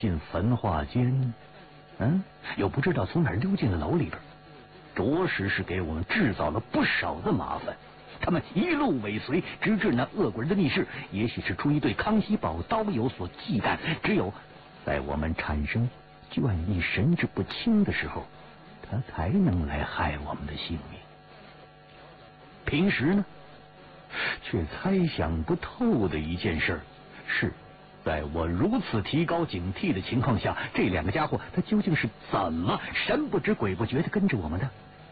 进焚化间，又不知道从哪儿溜进了楼里边，着实是给我们制造了不少的麻烦。他们一路尾随，直至那恶鬼的密室。也许是出于对康熙宝刀有所忌惮，只有在我们产生倦意、神志不清的时候，他才能来害我们的性命。平时呢，却猜想不透的一件事是，在我如此提高警惕的情况下，这两个家伙他究竟是怎么神不知鬼不觉的跟着我们的？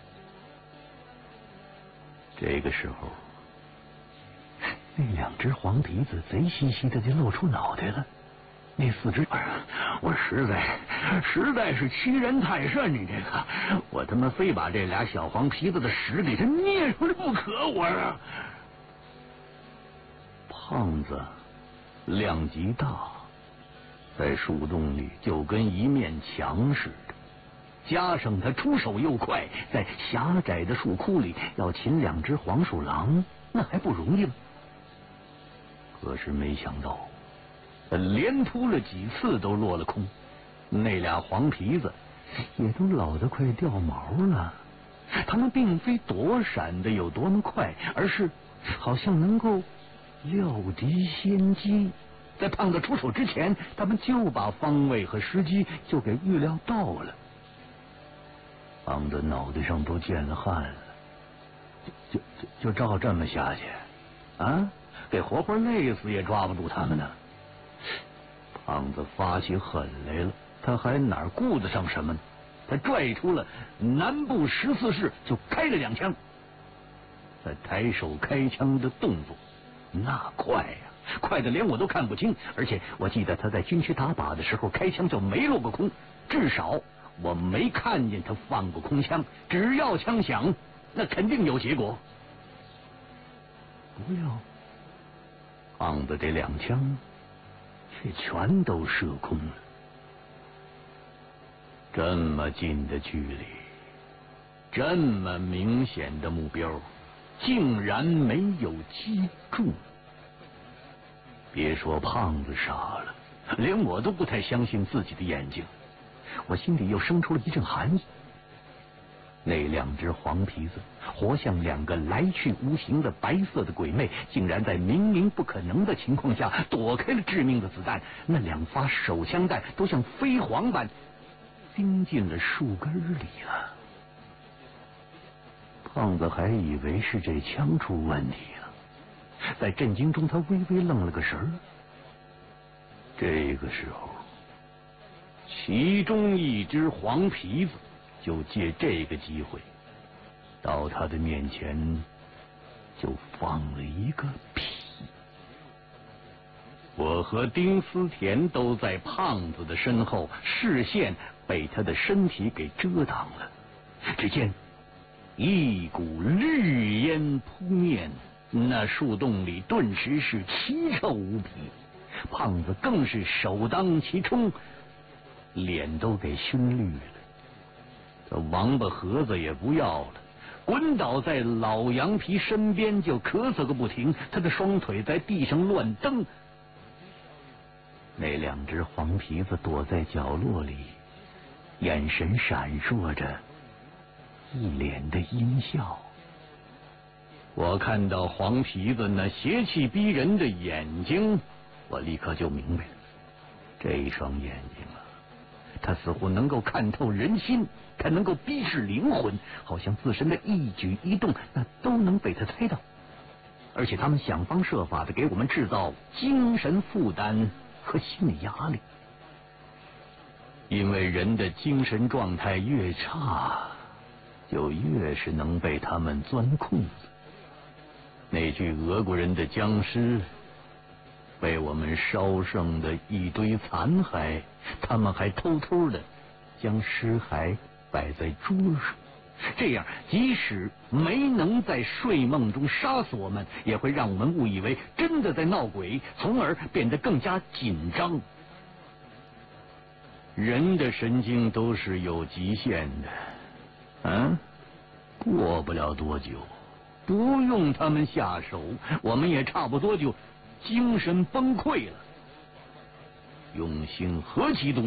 这个时候，那两只黄皮子贼兮兮的就露出脑袋了。那四只，我实在是欺人太甚！你这个，我他妈非把这俩小黄皮子的屎给他捏出来不可！我啊，胖子量极大，在树洞里就跟一面墙似的。加上他出手又快，在狭窄的树窟里要擒两只黄鼠狼，那还不容易吗？可是没想到，连扑了几次都落了空，那俩黄皮子也都老得快掉毛了。他们并非躲闪的有多么快，而是好像能够料敌先机。在胖子出手之前，他们就把方位和时机就给预料到了。胖子脑袋上都见了汗了，就照这么下去给活活累死也抓不住他们呢。胖子发起狠来了，他还哪顾得上什么呢？他拽出了南部14式就开了2枪。他抬手开枪的动作那快呀，快得连我都看不清。而且我记得他在军区打靶的时候开枪就没落过空，至少我没看见他放过空枪。只要枪响，那肯定有结果。不料胖子这2枪却全都射空了。这么近的距离，这么明显的目标，竟然没有击中。别说胖子傻了，连我都不太相信自己的眼睛。我心里又生出了一阵寒意。那2只黄皮子活像2个来去无形的白色的鬼魅，竟然在明明不可能的情况下躲开了致命的子弹。那2发手枪弹都像飞蝗般钉进了树根里了。胖子还以为是这枪出问题了，在震惊中他微微愣了个神儿。这个时候，其中一只黄皮子就借这个机会到他的面前就放了一个屁。我和丁思甜都在胖子的身后，视线被他的身体给遮挡了。只见一股绿烟扑面，那树洞里顿时是奇臭无比。胖子更是首当其冲，脸都给熏绿了。这王八盒子也不要了，滚倒在老羊皮身边就咳嗽个不停，他的双腿在地上乱蹬。那2只黄皮子躲在角落里，眼神闪烁着，一脸的阴笑。我看到黄皮子那邪气逼人的眼睛，我立刻就明白了，这一双眼睛它似乎能够看透人心，它能够逼视灵魂，好像自身的一举一动那都能被他猜到。而且他们想方设法的给我们制造精神负担和心理压力。因为人的精神状态越差，就越是能被他们钻空子。那具俄国人的僵尸被我们烧剩的一堆残骸，他们还偷偷的将尸骸摆在桌上，这样即使没能在睡梦中杀死我们，也会让我们误以为真的在闹鬼，从而变得更加紧张。人的神经都是有极限的，过不了多久，不用他们下手，我们也差不多就精神崩溃了。用心何其多。